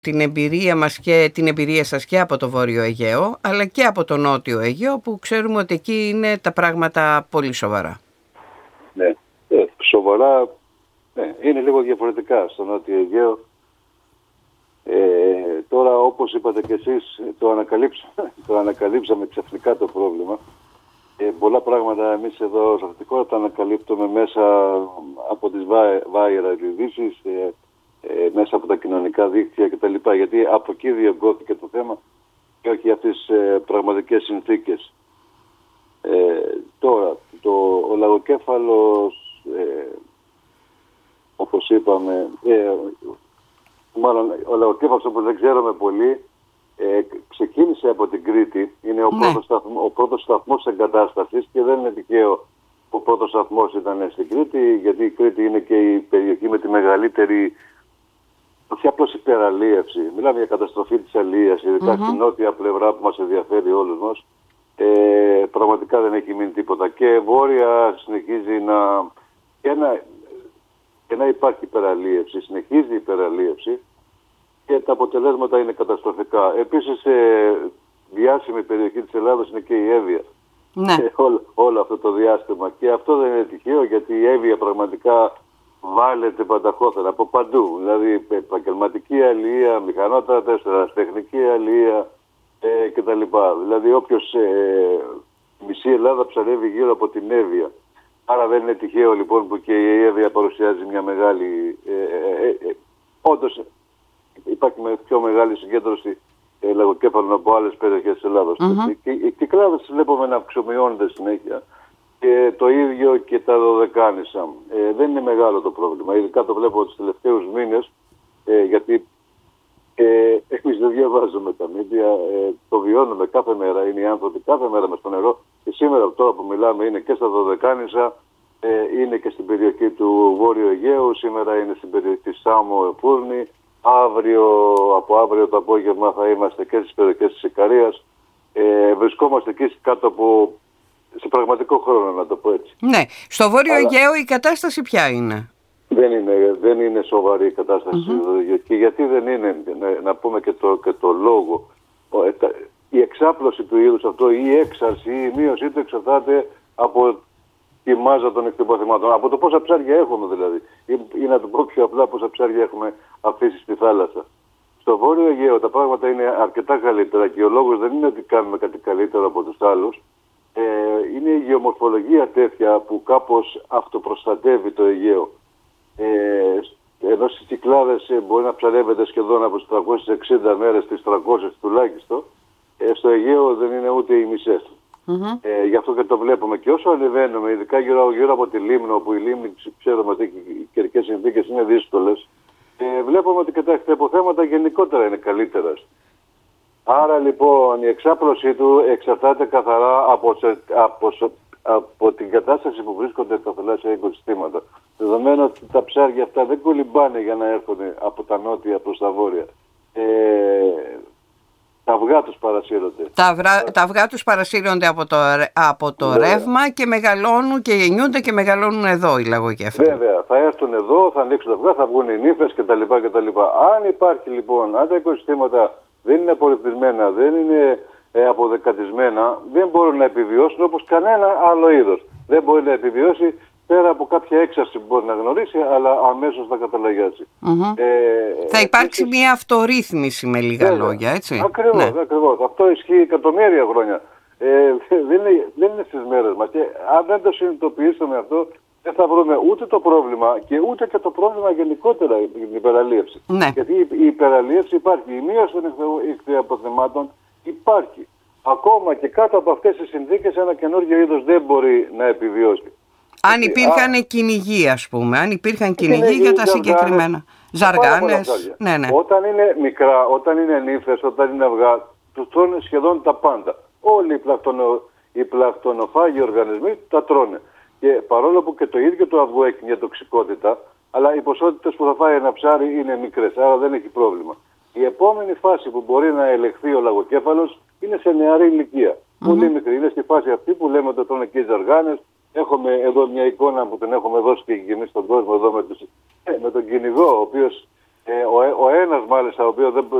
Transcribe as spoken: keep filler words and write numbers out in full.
την εμπειρία μας και την εμπειρία σας και από το Βόρειο Αιγαίο, αλλά και από το Νότιο Αιγαίο, που ξέρουμε ότι εκεί είναι τα πράγματα πολύ σοβαρά. Ναι, ε, σοβαρά, ναι, είναι λίγο διαφορετικά στο Νότιο Αιγαίο. Ε, τώρα, όπως είπατε και εσείς, το ανακαλύψαμε, το ανακαλύψαμε ξαφνικά το πρόβλημα. Ε, πολλά πράγματα εμείς εδώ σε αυτή τη χώρα τα ανακαλύπτουμε μέσα από τις viral ειδήσεις, ε, ε, μέσα από τα κοινωνικά δίκτυα κτλ. Γιατί από εκεί διεγκώθηκε το θέμα και όχι αυτές τις ε, πραγματικές συνθήκες. Ε, τώρα, το, ο λαγοκέφαλος, ε, όπως είπαμε, ε, μάλλον ο λαγοκέφαλος, όπως δεν ξέρουμε πολύ, ε, ξεκίνησε από την Κρήτη. Είναι ο, ναι. πρώτος σταθμός, ο πρώτος σταθμός εγκατάστασης και δεν είναι τυχαίο που ο πρώτος σταθμός ήταν στην Κρήτη, γιατί η Κρήτη είναι και η περιοχή με τη μεγαλύτερη, όχι απλώς υπεραλίευση. Μιλάμε για καταστροφή της αλίας, ειδικά mm-hmm. στην νότια πλευρά που μας ενδιαφέρει όλους μας. Ε, πραγματικά δεν έχει μείνει τίποτα. Και βόρεια συνεχίζει να, και να, και να υπάρχει υπεραλίευση, συνεχίζει η υπεραλίευση και τα αποτελέσματα είναι καταστροφικά. Επίσης, σε διάσημη περιοχή της Ελλάδας είναι και η Εύβοια. Ναι. Ε, όλο, όλο αυτό το διάστημα. Και αυτό δεν είναι τυχαίο, γιατί η Εύβοια πραγματικά βάλετε πανταχώθερα από παντού. Δηλαδή επαγγελματική αλληλεία, μηχανότατα τέσσερα, τεχνική αλληλεία ε, κτλ. Δηλαδή όποιος ε, μισή Ελλάδα ψαρεύει γύρω από την Εύβοια. Άρα δεν είναι τυχαίο λοιπόν που και η Εύβοια παρουσιάζει μια μεγάλη... Ε, ε, ε, ε, όντως υπάρχει με πιο μεγάλη συγκέντρωση ε, λαγοκέφαλων από άλλες περιοχές της Ελλάδας. Mm-hmm. Και οι κυκλάδες βλέπουμε να αυξομειώνονται συνέχεια. Και το ίδιο και τα Δωδεκάνησα. Ε, δεν είναι μεγάλο το πρόβλημα. Ειδικά το βλέπω τους τελευταίους μήνες, ε, γιατί ε, εμείς δεν διαβάζουμε τα μίντια, ε, το βιώνουμε κάθε μέρα. Είναι οι άνθρωποι κάθε μέρα μες στο νερό. Και σήμερα τώρα που μιλάμε είναι και στα Δωδεκάνησα, ε, είναι και στην περιοχή του Βόρειου Αιγαίου, σήμερα είναι στην περιοχή της Σάμο Φούρνη. Αύριο, από αύριο το απόγευμα θα είμαστε και στις περιοχές της Ικαρίας. Ε, βρισκόμαστε εκεί κάτω από... σε πραγματικό χρόνο, να το πω έτσι. Ναι. Στο Βόρειο Αλλά... Αιγαίο η κατάσταση ποια είναι? Δεν είναι, δεν είναι σοβαρή η κατάσταση. Mm-hmm. Και γιατί δεν είναι, να, να πούμε και το, και το λόγο. Η εξάπλωση του είδους αυτό, η έξαρση ή η μείωσή του εξαρτάται από τη μάζα των εκτυπωθημάτων. Από το πόσα ψάρια έχουμε δηλαδή. Ή, ή να το πω πιο απλά, πόσα ψάρια έχουμε αφήσει στη θάλασσα. Στο Βόρειο Αιγαίο τα πράγματα είναι αρκετά καλύτερα και ο λόγος δεν είναι ότι κάνουμε κάτι καλύτερο από τους άλλους. Ε, είναι η γεωμορφολογία τέτοια που κάπως αυτοπροστατεύει το Αιγαίο. Ε, ενώ στις Κυκλάδες ε, μπορεί να ψαρεύεται σχεδόν από τις τριακόσιες εξήντα μέρες τις τριακόσιες τουλάχιστον, ε, στο Αιγαίο δεν είναι ούτε οι μισές. Mm-hmm. Ε, γι' αυτό και το βλέπουμε. Και όσο ανεβαίνουμε, ειδικά γύρω, γύρω από τη Λίμνο, όπου η Λίμνη ξέρουμε ότι οι καιρικές συνθήκες είναι δύσκολες, ε, βλέπουμε ότι και τα εκτεποθέματα γενικότερα είναι καλύτερα. Άρα λοιπόν η εξάπλωσή του εξαρτάται καθαρά από, από, από την κατάσταση που βρίσκονται τα θαλάσσια οικοσυστήματα. Δεδομένου ότι τα ψάρια αυτά δεν κολυμπάνε για να έρχονται από τα νότια προς τα βόρεια. Ε, τα αυγά τους παρασύρονται. Τα, αυγά, τα αυγά τους παρασύρονται από το, από το ρεύμα και μεγαλώνουν και γεννιούνται και μεγαλώνουν εδώ οι λαγοκέφαλοι. Βέβαια, θα έρθουν εδώ, θα ανοίξουν τα αυγά, θα βγουν οι νύφες κτλ. κτλ. Αν υπάρχει λοιπόν, αν τα οικοσυστήματα δεν είναι απορριπτισμένα, δεν είναι ε, αποδεκατισμένα, δεν μπορούν να επιβιώσουν όπως κανένα άλλο είδος. Δεν μπορεί να επιβιώσει πέρα από κάποια έξαρση που μπορεί να γνωρίσει, αλλά αμέσως θα καταλαγιάσει. Mm-hmm. Ε, θα υπάρξει επίσης μια αυτορύθμιση με λίγα βέβαια, λόγια, έτσι. Ακριβώς, ναι. ακριβώς. Αυτό ισχύει εκατομμύρια χρόνια. Ε, δεν, είναι, δεν είναι στις μέρες μας. Και αν δεν το συνειδητοποιήσουμε αυτό, δεν θα βρούμε ούτε το πρόβλημα και ούτε και το πρόβλημα γενικότερα για την υπεραλίευση. Ναι. Γιατί η υπεραλίευση υπάρχει, η μείωση των εκτεποθεμάτων υπάρχει. Ακόμα και κάτω από αυτές τις συνθήκες ένα καινούργιο είδος δεν μπορεί να επιβιώσει. Αν υπήρχαν α... κυνηγοί, ας πούμε, αν υπήρχαν κυνηγοί για τα συγκεκριμένα. Ζαργάνες. Ναι, ναι. Όταν είναι μικρά, όταν είναι νύφες, όταν είναι αυγά, τους τρώνε σχεδόν τα πάντα. Όλοι οι, πλακτονο... οι πλακτονοφάγοι οργανισμοί τα τρώνε. Και παρόλο που και το ίδιο το αυγό έχει μια τοξικότητα, αλλά οι ποσότητες που θα φάει ένα ψάρι είναι μικρές, άρα δεν έχει πρόβλημα. Η επόμενη φάση που μπορεί να ελεγχθεί ο λαγοκέφαλος είναι σε νεαρή ηλικία. Mm-hmm. Πολύ μικρή. Είναι στη φάση αυτή που λέμε ότι τρώνε και οι ζαργάνες. Έχουμε εδώ μια εικόνα που την έχουμε δώσει και εμείς στον κόσμο εδώ με, τους, ε, με τον κυνηγό, ο οποίος ε, Ε, ο, ο ένας μάλιστα, ο οποίος δεν,